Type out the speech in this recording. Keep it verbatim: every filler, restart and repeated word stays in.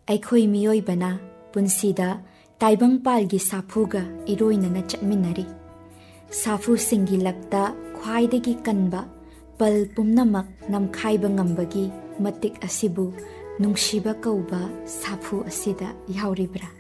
ꯑꯩꯈꯣꯏ ꯃꯤꯑꯣꯏꯕꯅ ꯄꯨꯟꯁꯤꯗ ꯇꯥꯏꯕꯪꯄꯥꯜꯒꯤ ꯁꯥꯐꯨꯒ ꯏꯔꯣꯏꯅꯅ ꯆꯠꯃꯤꯟꯅꯔꯤ꯫ ꯁꯥꯐꯨꯁꯤꯡꯒꯤ ꯂꯛꯇ ꯈ꯭ꯋꯥꯏꯗꯒꯤ ꯀꯟꯕ ꯄꯜ ꯄꯨꯝꯅꯃꯛ ꯅꯝꯈꯥꯏꯕ ꯉꯝꯕꯒꯤ ꯃꯇꯤꯛ ꯑꯁꯤꯕꯨ ꯅꯨꯡꯁꯤꯕ ꯀꯧꯕ ꯁꯥꯐꯨ ꯑꯁꯤꯗ ꯌꯥꯎꯔꯤꯕ꯭ꯔꯥ?